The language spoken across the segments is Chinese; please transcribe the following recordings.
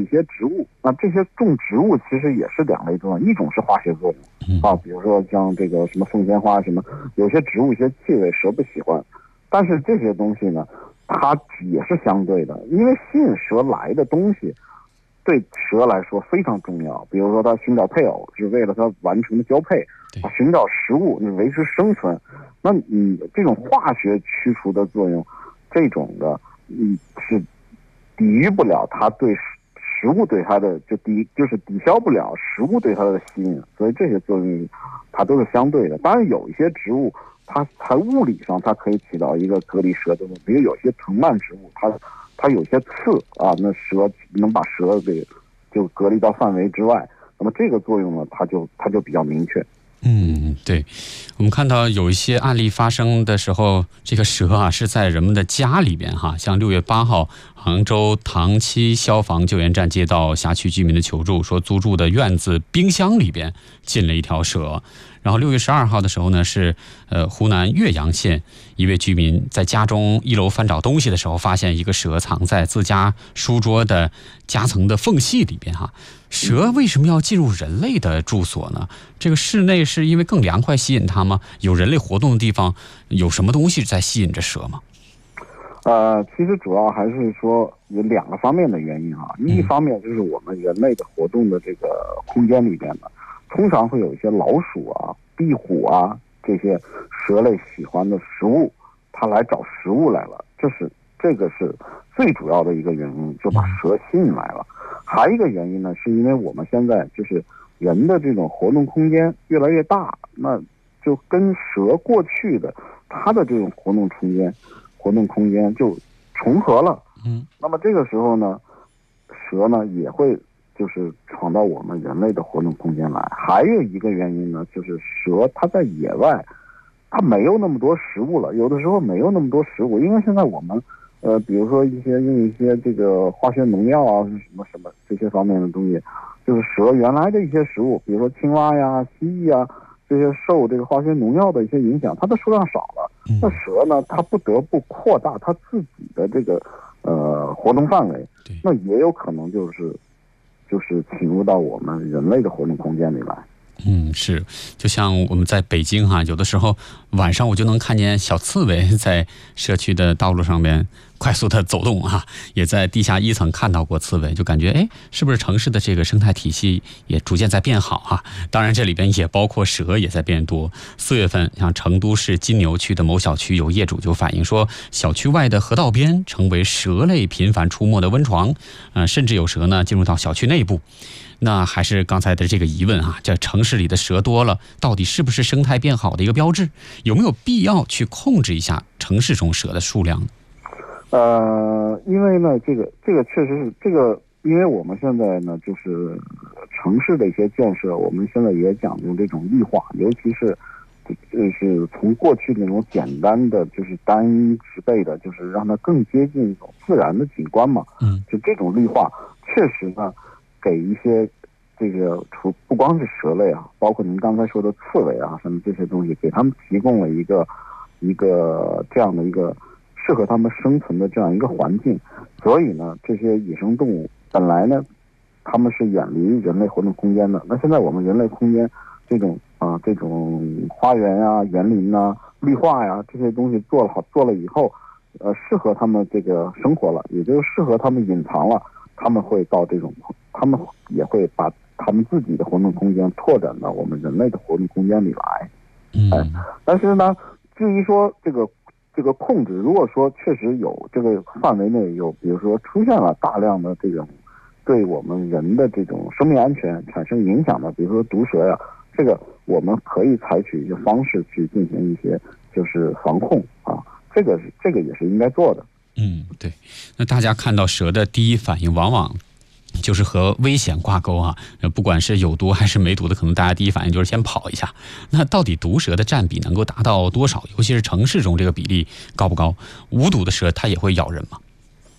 些植物。那这些种植物其实也是两类作用，一种是化学作用啊，比如说像这个什么凤仙花什么，有些植物一些气味蛇不喜欢，但是这些东西呢，它也是相对的，因为吸引蛇来的东西对蛇来说非常重要。比如说它寻找配偶是为了它完成的交配，寻找食物你维持生存，那你这种化学驱除的作用，这种的是抵御不了它对食物对它的就是抵消不了食物对它的吸引，所以这些作用它都是相对的。当然有一些植物它物理上它可以起到一个隔离蛇的作用，比如有些藤蔓植物它有些刺啊，那蛇能把蛇给就隔离到范围之外，那么这个作用呢它就比较明确。 对，我们看到有一些案例发生的时候，这个蛇啊是在人们的家里边哈，像6月8号，杭州唐七消防救援站接到辖区居民的求助，说租住的院子冰箱里边进了一条蛇。然后6月12号的时候呢，是湖南岳阳县一位居民在家中1楼翻找东西的时候，发现一个蛇藏在自家书桌的夹层的缝隙里边哈。蛇为什么要进入人类的住所呢？这个室内是因为更凉快吸引它吗？有人类活动的地方，有什么东西在吸引着蛇吗？ 其实主要还是说有2个方面的原因啊。一方面就是我们人类的活动的这个空间里边呢，通常会有一些老鼠啊、壁虎啊这些蛇类喜欢的食物，它来找食物来了，这个是最主要的一个原因，就把蛇吸引来了。还有一个原因呢，是因为我们现在就是人的这种活动空间越来越大，那就跟蛇过去的它的这种活动空间就重合了。那么这个时候呢，蛇呢也会就是闯到我们人类的活动空间来。还有一个原因呢，就是蛇它在野外，它没有那么多食物了，有的时候没有那么多食物，因为现在我们比如说用一些这个化学农药啊，什么这些方面的东西，就是蛇原来的一些食物，比如说青蛙呀、蜥蜴啊，这些受这个化学农药的一些影响，它的数量少了。那蛇呢，它不得不扩大它自己的这个活动范围，那也有可能就是侵入到我们人类的活动空间里来。 是，就像我们在北京哈，有的时候晚上我就能看见小刺猬在社区的道路上面快速的走动哈，也在地下1层看到过刺猬，就感觉是不是城市的这个生态体系也逐渐在变好哈？当然这里边也包括蛇也在变多。4月份，像成都市金牛区的某小区有业主就反映说，小区外的河道边成为蛇类频繁出没的温床，甚至有蛇呢进入到小区内部。那还是刚才的这个疑问啊，这城市里的蛇多了，到底是不是生态变好的一个标志？有没有必要去控制一下城市中蛇的数量呢？ 因为呢，这个确实是这个，因为我们现在呢，就是城市的一些建设，我们现在也讲究这种绿化，尤其是从过去那种简单的就是单一植被的，就是让它更接近一种自然的景观嘛。就这种绿化，确实呢，给一些这个不光是蛇类啊，包括您刚才说的刺猬啊什么这些东西，给他们提供了一个这样的一个适合他们生存的这样一个环境。所以呢，这些野生动物本来呢，他们是远离人类活动空间的。那现在我们人类空间这种花园啊、园林啊、绿化呀这些东西做了以后，适合他们这个生活了，也就是适合他们隐藏了。他们会到他们也会把他们自己的活动空间拓展到我们人类的活动空间里来。但是呢，至于说这个控制，如果说确实有这个范围内有，比如说出现了大量的这种对我们人的这种生命安全产生影响的，比如说毒蛇呀，这个我们可以采取一些方式去进行一些就是防控啊，这个也是应该做的。 对。那大家看到蛇的第一反应往往就是和危险挂钩啊，不管是有毒还是没毒的，可能大家第一反应就是先跑一下。那到底毒蛇的占比能够达到多少？尤其是城市中这个比例高不高？无毒的蛇它也会咬人吗？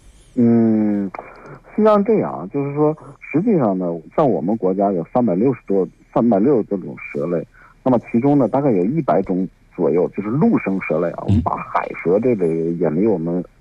实际上这样，就是说，实际上呢，像我们国家有360多种蛇类，那么其中呢，大概有100种左右就是陆生蛇类啊。我们把海蛇这类远离我们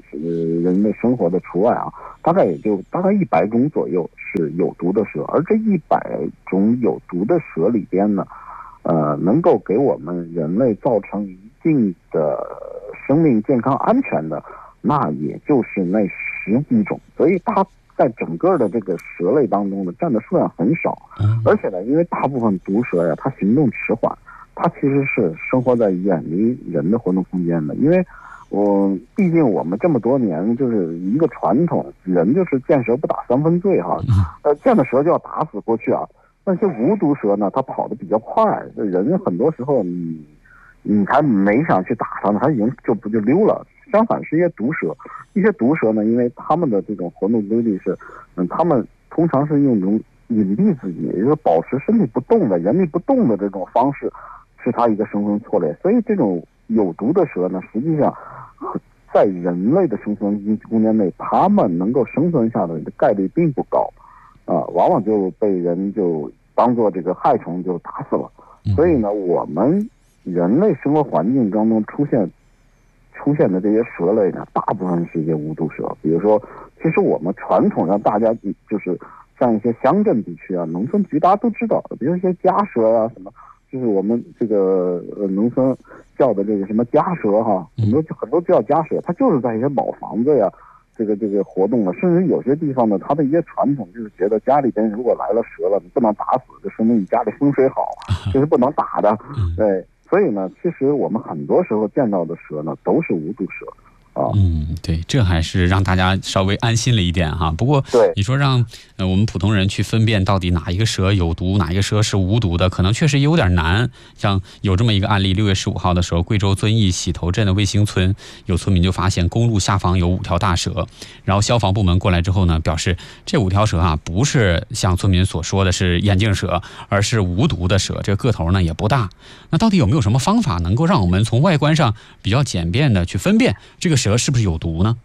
人类生活的除外啊，大概100种左右是有毒的蛇，而这100种有毒的蛇里边呢，能够给我们人类造成一定的生命健康安全的，那也就是那10几种，所以它在整个的这个蛇类当中呢，占的数量很少。而且呢，因为大部分毒蛇呀，它行动迟缓，它其实是生活在远离人的活动空间的。因为毕竟我们这么多年就是一个传统，人就是见蛇不打3分醉哈，见了蛇就要打死过去啊。那些无毒蛇呢，它跑得比较快，人很多时候你还没想去打它呢，它已经就溜了。相反是一些毒蛇呢，因为它们的这种活动规律是，它们通常是用一种隐蔽自己，也就是保持身体不动的、原地不动的这种方式，是它一个生存策略。所以这种有毒的蛇呢，实际上在人类的生存空间内，它们能够生存下的概率并不高，往往就被人就当做这个害虫就打死了。所以呢，我们人类生活环境当中出现的这些蛇类呢，大部分是一些无毒蛇。比如说，其实我们传统上大家就是像一些乡镇地区啊、农村局大家都知道，比如一些家蛇啊什么，就是我们这个农村叫的这个什么家蛇哈，很多叫家蛇，它就是在一些老房子呀，这个活动了。甚至有些地方呢，它的一些传统就是觉得家里边如果来了蛇了，你不能打死，就说明你家里风水好，这是不能打的。对。所以呢，其实我们很多时候见到的蛇呢，都是无毒蛇。 对，这还是让大家稍微安心了一点哈。不过，你说让我们普通人去分辨到底哪一个蛇有毒，哪一个蛇是无毒的，可能确实有点难。像有这么一个案例，6月15号的时候，贵州遵义洗头镇的卫星村有村民就发现公路下方有5条大蛇，然后消防部门过来之后呢，表示这5条蛇啊不是像村民所说的是眼镜蛇，而是无毒的蛇，这个个头呢也不大。那到底有没有什么方法能够让我们从外观上比较简便的去分辨这个蛇是不是有毒呢？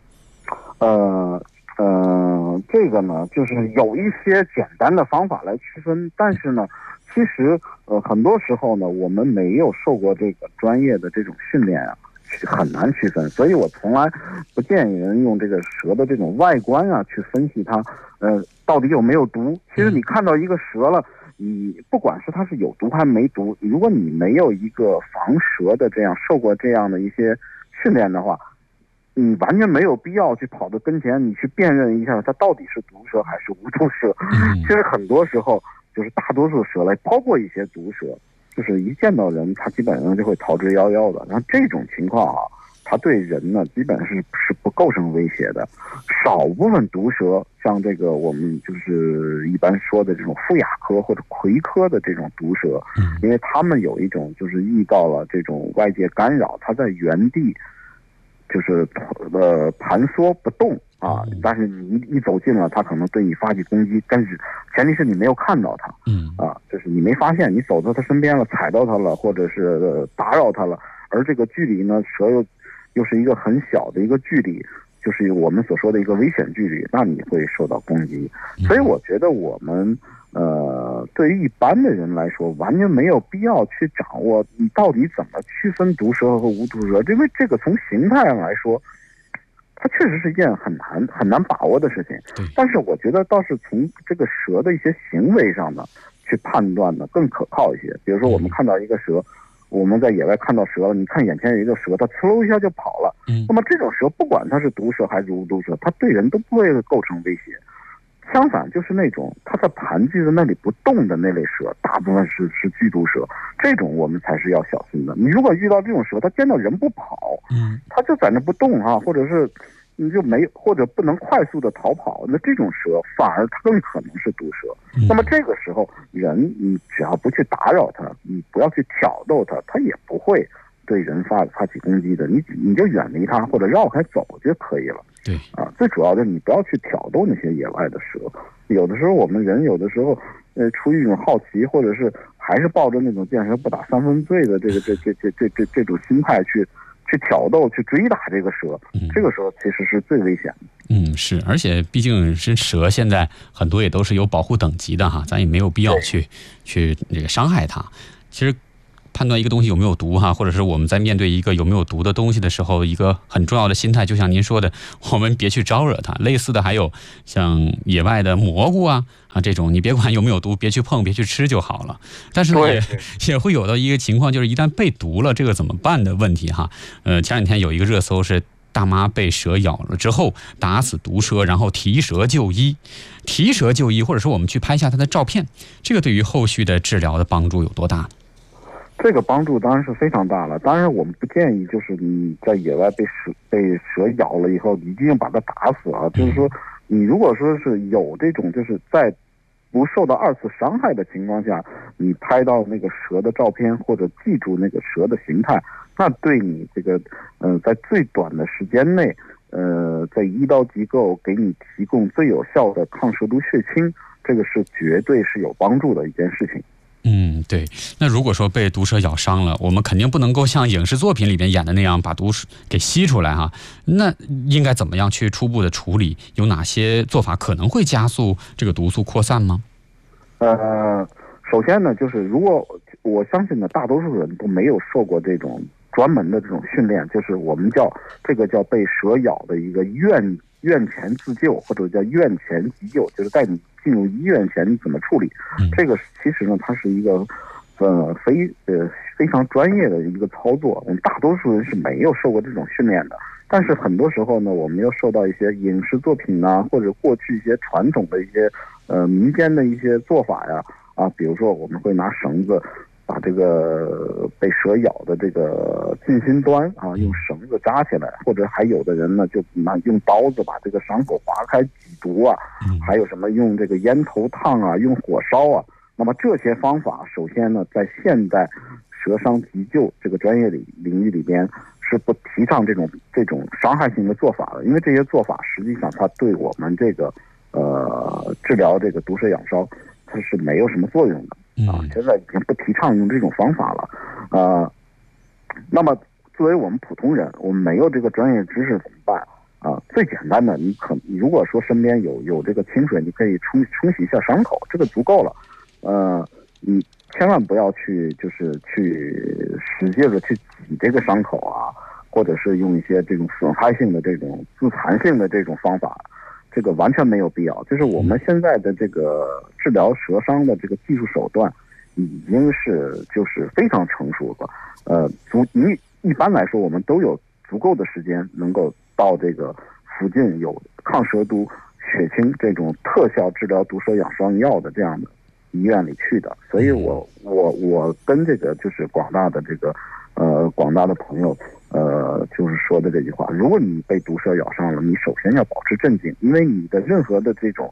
这个呢，就是有一些简单的方法来区分，但是呢，其实很多时候呢，我们没有受过这个专业的这种训练啊，很难区分。所以我从来不建议人用这个蛇的这种外观啊去分析它，到底有没有毒。其实你看到一个蛇了，你不管是它是有毒还是没毒，如果你没有一个防蛇的这样受过这样的一些训练的话，你完全没有必要去跑到跟前，你去辨认一下它到底是毒蛇还是无毒蛇。其实很多时候就是大多数蛇类，包括一些毒蛇，就是一见到人，它基本上就会逃之夭夭的。然后这种情况啊，它对人呢基本是不构成威胁的。少部分毒蛇，像这个我们就是一般说的这种腹亚科或者葵科的这种毒蛇，因为它们有一种就是遇到了这种外界干扰，它在原地就是盘缩不动啊，但是你一走近了，它可能对你发起攻击，但是前提是你没有看到它，就是你没发现，你走到它身边了，踩到它了，或者是打扰它了，而这个距离呢，蛇又是一个很小的一个距离，就是我们所说的一个危险距离，那你会受到攻击。所以我觉得我们对于一般的人来说，完全没有必要去掌握你到底怎么区分毒蛇和无毒蛇，因为这个从形态上来说，它确实是一件很难把握的事情。但是我觉得倒是从这个蛇的一些行为上呢，去判断呢更可靠一些。比如说我们看到一个蛇，我们在野外看到蛇了，你看眼前有一个蛇，它呲溜一下就跑了。那么这种蛇不管它是毒蛇还是无毒蛇，它对人都不会构成威胁。相反，就是那种它在盘踞在那里不动的那类蛇，大部分是剧毒蛇，这种我们才是要小心的。你如果遇到这种蛇，它见到人不跑，它就在那不动啊，或者是你就没或者不能快速的逃跑，那这种蛇反而它更可能是毒蛇。那么这个时候，人你只要不去打扰它，你不要去挑逗它，它也不会对人发起攻击的。你就远离它或者绕开走就可以了。 对啊，最主要的你不要去挑逗那些野外的蛇。有的时候我们人有的时候出于一种好奇，或者是还是抱着那种见蛇不打3分醉的这种心态去挑逗去追打这个蛇，这个时候其实是最危险的。 是，而且毕竟是蛇，现在很多也都是有保护等级的哈，咱也没有必要去这个伤害它。其实判断一个东西有没有毒哈，或者是我们在面对一个有没有毒的东西的时候，一个很重要的心态，就像您说的，我们别去招惹它。类似的还有像野外的蘑菇啊这种，你别管有没有毒，别去碰，别去吃就好了。但是呢，也会有的一个情况，就是一旦被毒了，这个怎么办的问题哈。前两天有一个热搜是，大妈被蛇咬了之后打死毒蛇，然后提蛇就医。提蛇就医，或者说我们去拍下它的照片，这个对于后续的治疗的帮助有多大？ 这个帮助当然是非常大了。当然我们不建议就是你在野外被蛇咬了以后一定把它打死啊。就是说你如果说是有这种就是在不受到二次伤害的情况下，你拍到那个蛇的照片或者记住那个蛇的形态，那对你这个在最短的时间内在医疗机构给你提供最有效的抗蛇毒血清，这个是绝对是有帮助的一件事情。 对。那如果说被毒蛇咬伤了，我们肯定不能够像影视作品里边演的那样把毒给吸出来哈。那应该怎么样去初步的处理？有哪些做法可能会加速这个毒素扩散吗？ 首先呢，就是如果我相信呢，大多数人都没有受过这种专门的这种训练，就是我们叫被蛇咬的一个院前自救，或者叫院前急救，就是在你进入医院前你怎么处理。这个其实呢，它是一个非常专业的一个操作。我们大多数人是没有受过这种训练的，但是很多时候呢，我们又受到一些影视作品啊，或者过去一些传统的一些民间的一些做法呀比如说我们会拿绳子把这个被蛇咬的这个近心端用绳子扎起来，或者还有的人呢就用刀子把这个伤口划开挤毒还有什么用这个烟头烫用火烧那么这些方法，首先呢，在现代蛇伤急救这个专业领域里边是不提倡这种伤害性的做法的，因为这些做法实际上它对我们这个治疗这个毒蛇咬伤它是没有什么作用的现在已经不提倡用这种方法了那么作为我们普通人，我们没有这个专业知识怎么办最简单的，你如果说身边有这个清水，你可以冲洗一下伤口，这个足够了。你千万不要去使劲的去挤这个伤口或者是用一些这种损害性的这种自残性的这种方法，这个完全没有必要。就是我们现在的这个治疗蛇伤的这个技术手段已经是就是非常成熟了。一般来说，我们都有足够的时间能够到这个附近有抗蛇毒血清这种特效治疗毒蛇咬伤药的这样的医院里去的。所以我跟这个就是广大的朋友就是说的这句话，如果你被毒蛇咬伤了，你首先要保持镇静，因为你的任何的这种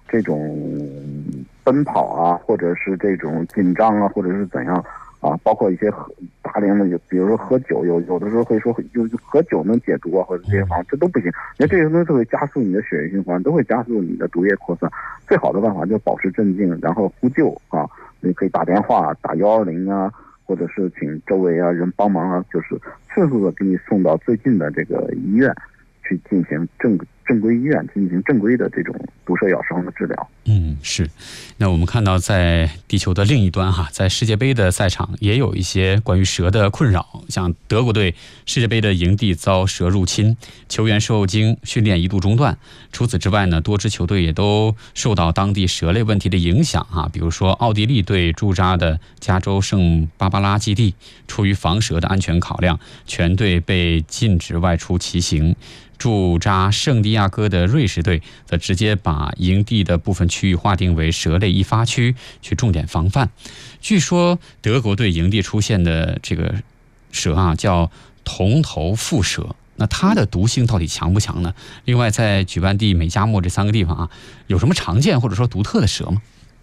奔跑或者是这种紧张或者是怎样包括一些大量的，比如说喝酒，有的时候会说喝酒能解毒或者这些方法，这都不行，因为这些东西都会加速你的血液循环，都会加速你的毒液扩散。最好的办法就是保持镇静，然后呼救你可以打电话打120或者是请周围人帮忙就是迅速的给你送到最近的这个医院去进行正规医院进行正规的这种毒蛇咬伤的治疗。 是。那我们看到在地球的另一端在世界杯的赛场也有一些关于蛇的困扰，像德国队世界杯的营地遭蛇入侵，球员受惊，训练一度中断。除此之外呢，多支球队也都受到当地蛇类问题的影响比如说奥地利队驻扎的加州圣巴巴拉基地，出于防蛇的安全考量，全队被禁止外出骑行。驻扎圣地亚哥的瑞士队则直接把营地的部分区域划定为蛇类一发区，去重点防范。据说德国队营地出现的这个蛇叫铜头蝮蛇，那它的毒性到底强不强呢？另外，在举办地美加墨这3个地方有什么常见或者说独特的蛇吗？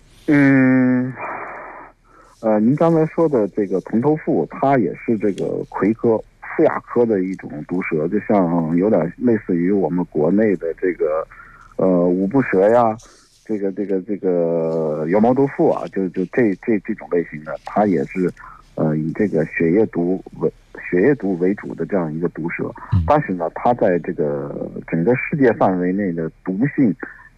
您刚才说的这个铜头蝮，它也是这个葵科负亚科的一种毒蛇，就像有点类似于我们国内的这个五步蛇呀，这个油毛毒蝮就这种类型的，它也是以这个血液毒为主的这样一个毒蛇。但是呢，它在这个整个世界范围内的毒性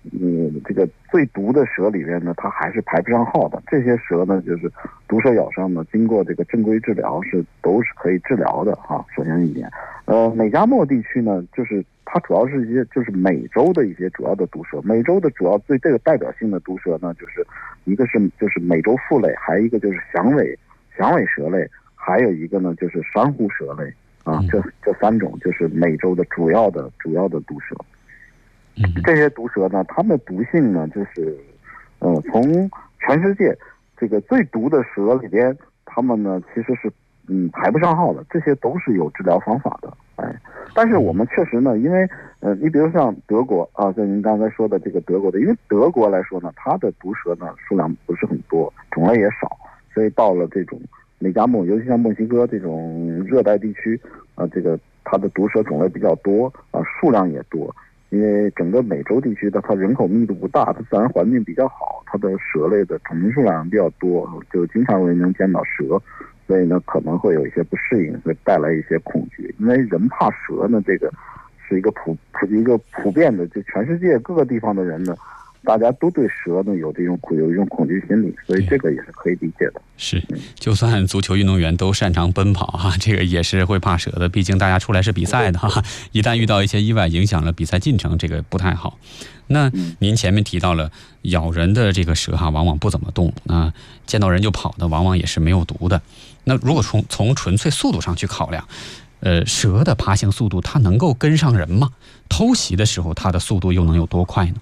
这个最毒的蛇里面呢，它还是排不上号的。这些蛇呢，就是毒蛇咬伤呢，经过这个正规治疗都是可以治疗的哈。首先一点，美加墨地区呢，就是它主要是一些就是美洲的一些主要的毒蛇。美洲的主要最这个代表性的毒蛇呢，就是一个是就是美洲腹类，还有一个就是响尾蛇类，还有一个呢就是珊瑚蛇类啊。这3种就是美洲的主要的毒蛇。这些毒蛇呢，它们的毒性呢，就是从全世界这个最毒的蛇里边，它们呢其实是排不上号的。这些都是有治疗方法的，但是我们确实呢，因为你比如像德国啊，像您刚才说的这个德国的，因为德国来说呢，它的毒蛇呢数量不是很多，种类也少，所以到了这种美加墨，尤其像墨西哥这种热带地区啊，这个它的毒蛇种类比较多啊，数量也多。因为整个美洲地区的它人口密度不大，它自然环境比较好，它的蛇类的种数量比较多，就经常能见到蛇，所以呢可能会有一些不适应，会带来一些恐惧。因为人怕蛇呢，这个是一个普遍的，就全世界各个地方的人呢，大家都对蛇呢有一种恐惧心理，所以这个也是可以理解的。 是，就算足球运动员都擅长奔跑哈，这个也是会怕蛇的。毕竟大家出来是比赛的哈，一旦遇到一些意外，影响了比赛进程，这个不太好。那您前面提到了咬人的这个蛇哈，往往不怎么动，那见到人就跑的，往往也是没有毒的。那如果从纯粹速度上去考量，蛇的爬行速度它能够跟上人吗？偷袭的时候它的速度又能有多快呢？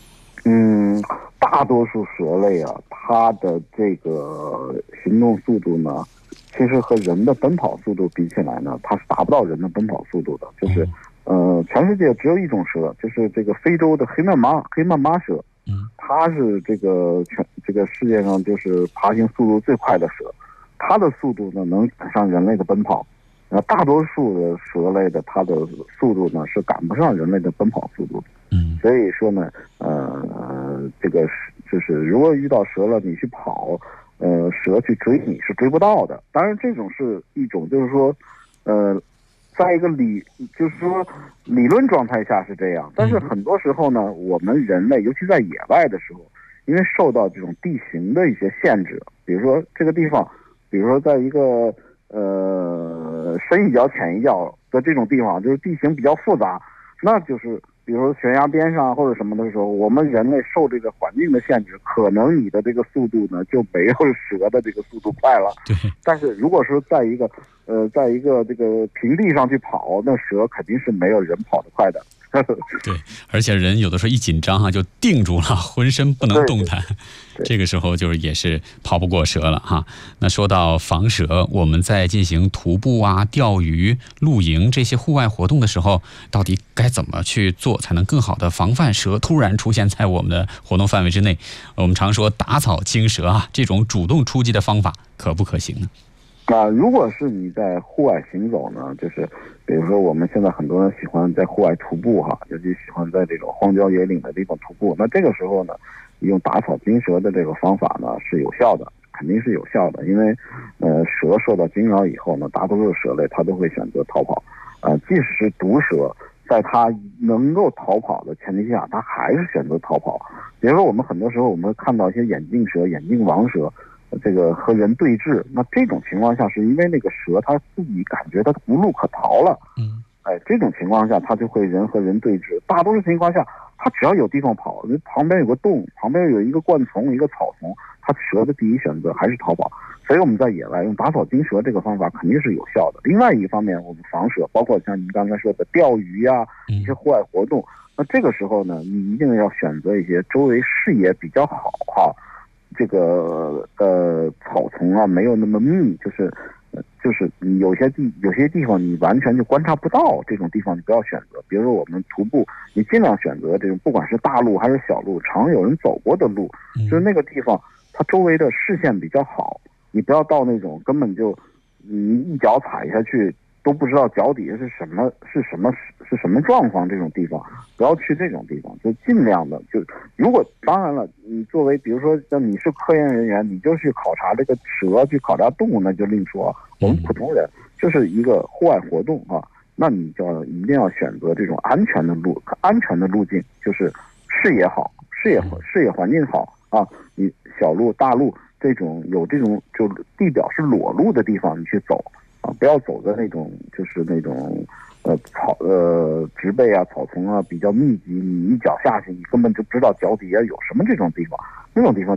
大多数蛇类啊，它的这个行动速度呢，其实和人的奔跑速度比起来呢，它是达不到人的奔跑速度的。就是，全世界只有一种蛇，就是这个非洲的黑曼巴蛇，它是这个世界上就是爬行速度最快的蛇，它的速度呢能赶上人类的奔跑。大多数的蛇类的它的速度呢是赶不上人类的奔跑速度的。所以说呢，这个就是如果遇到蛇了，你去跑，蛇去追你是追不到的。当然，这种是一种就是说，在一个就是说理论状态下是这样，但是很多时候呢，我们人类尤其在野外的时候，因为受到这种地形的一些限制，比如说这个地方，比如说在一个深一脚浅一脚的这种地方，就是地形比较复杂，那就是比如说悬崖边上或者什么的时候，我们人类受这个环境的限制，可能你的这个速度呢就没有蛇的这个速度快了。 对。 但是如果说在一个这个平地上去跑，那蛇肯定是没有人跑得快的。 对，而且人有的时候一紧张哈就定住了，浑身不能动弹，这个时候就是也是跑不过蛇了哈。那说到防蛇，我们在进行徒步啊、钓鱼、露营这些户外活动的时候，到底该怎么去做才能更好的防范蛇突然出现在我们的活动范围之内？我们常说打草惊蛇啊，这种主动出击的方法可不可行呢？ 如果是你在户外行走呢，就是比如说我们现在很多人喜欢在户外徒步哈，尤其喜欢在这种荒郊野岭的地方徒步。那这个时候呢，用打草惊蛇的这个方法呢是有效的，肯定是有效的。因为蛇受到惊扰以后呢，大多数蛇类它都会选择逃跑。即使是毒蛇，在它能够逃跑的前提下，它还是选择逃跑。比如说我们很多时候我们会看到一些眼镜蛇、眼镜王蛇。这个和人对峙，那这种情况下是因为那个蛇它自己感觉它无路可逃了，这种情况下它就会人和人对峙。大多数情况下，它只要有地方跑，旁边有个洞，旁边有一个灌丛、一个草丛，它蛇的第一选择还是逃跑。所以我们在野外用打草惊蛇这个方法肯定是有效的。另外一方面，我们防蛇，包括像您刚才说的钓鱼啊，一些户外活动，那这个时候呢，你一定要选择一些周围视野比较好哈。这个草丛啊没有那么密，就是有些地方你完全就观察不到，这种地方你不要选择。比如说我们徒步，你尽量选择这种不管是大路还是小路，常有人走过的路，就是那个地方它周围的视线比较好，你不要到那种根本就你一脚踩下去都不知道脚底下是什么状况，这种地方不要去这种地方，就尽量的如果当然了，你作为比如说像你是科研人员，你就去考察这个蛇，去考察动物，那就另说。我们普通人就是一个户外活动啊，那你就一定要选择这种安全的路径，就是视野好，视野环境好啊，你小路大路这种有这种就地表是裸露的地方你去走啊，不要走在那种就是那种植被啊草丛啊比较密集，你一脚下去你根本就不知道脚底下有什么这种地方，那种地方